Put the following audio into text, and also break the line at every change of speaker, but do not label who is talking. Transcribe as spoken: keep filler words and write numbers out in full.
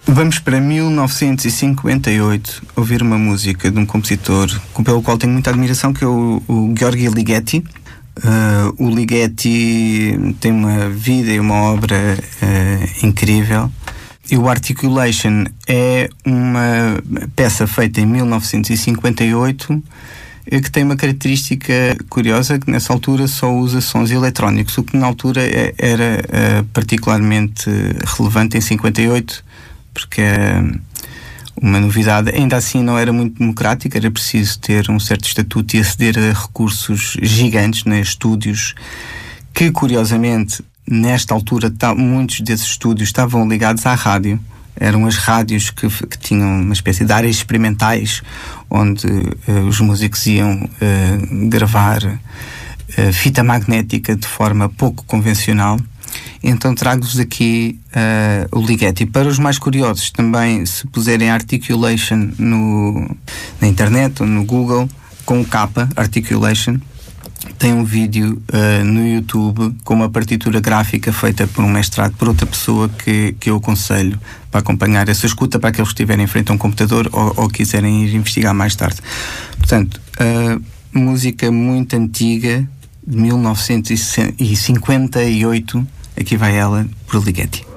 Vamos para mil novecentos e cinquenta e oito ouvir uma música de um compositor pelo qual tenho muita admiração, que é o, o György Ligeti. Uh, o Ligeti tem uma vida e uma obra uh, incrível. E o Articulation é uma peça feita em mil novecentos e cinquenta e oito que tem uma característica curiosa, que nessa altura só usa sons eletrónicos, o que na altura era uh, particularmente relevante em cinquenta e oito, porque uh, uma novidade. Ainda assim não era muito democrática, era preciso ter um certo estatuto e aceder a recursos gigantes, né, estúdios, que curiosamente nesta altura muitos desses estúdios estavam ligados à rádio. Eram as rádios que, que tinham uma espécie de áreas experimentais onde uh, os músicos iam uh, gravar uh, fita magnética de forma pouco convencional. Então trago-vos aqui uh, o Ligeti. Para os mais curiosos, também, se puserem Articulation no, na internet ou no Google, com o capa, Articulation, tem um vídeo uh, no YouTube com uma partitura gráfica feita por um mestrado, por outra pessoa que, que eu aconselho para acompanhar essa escuta, para aqueles que estiverem em frente a um computador ou, ou quiserem ir investigar mais tarde. Portanto, uh, música muito antiga, de mil novecentos e cinquenta e oito, aqui vai ela, por Ligeti.